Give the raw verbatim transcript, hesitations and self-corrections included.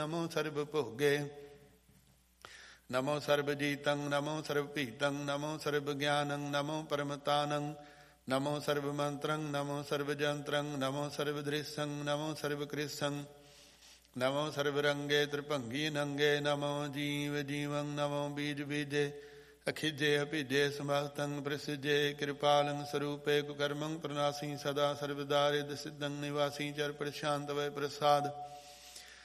ਨਮੋ ਸਰਬ ਭੋਗੇ। ਨਮੋ ਸਰਬ ਜੀਤੰ ਨਮੋ ਸਰਬ ਭੀਤੰ ਨਮੋ ਸਰਬ ਗਿਆਨੰ ਨਮੋ ਪਰਮਤਾਨੰ ਨਮੋ ਸਰਬ ਮੰਤਰੰ ਨਮੋ ਸਰਬ ਜੰਤਰੰ ਨਮੋ ਸਰਬ ਦ੍ਰਿਸ਼ੰ ਨਮੋ ਸਰਬ ਕ੍ਰਿਸ਼ੰ ਨਮੋ ਸਰਬ ਰੰਗੇ ਤ੍ਰਿਭੰਗੀ ਨੰਗੇ ਨਮੋ ਜੀਵ ਜੀਵੰ ਨਮੋ ਬੀਜ ਬੀਜੇ ਅਖਿਜੇ ਅਭਿਜੇ ਸਮਸਤੰ ਪ੍ਰਸਿਜੇ ਕਿਰਪਾਲੰ ਸਰੂਪੇ ਕੁਕਰਮੰ ਪ੍ਰਨਾਸੀ ਸਦਾ ਸਰਬਦਾ ਰਿਦ ਸਿद्धੰ ਨਿਵਾਸੀ ਚਰ ਪ੍ਰਸ਼ਾਂਤ ਵੈ ਪ੍ਰਸਾਦ